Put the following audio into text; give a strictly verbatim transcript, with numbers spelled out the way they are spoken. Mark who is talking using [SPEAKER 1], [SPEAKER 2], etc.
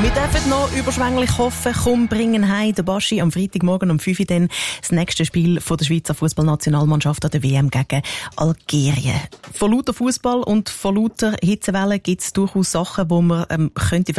[SPEAKER 1] Wir dürfen noch überschwänglich hoffen, komm, bringen heim den Baschi am Freitagmorgen um fünf Uhr dann das nächste Spiel von der Schweizer Fußballnationalmannschaft an der W M gegen Algerien. Von lauter Fußball und von lauter Hitzewellen gibt es durchaus Sachen, wo man ähm, könnte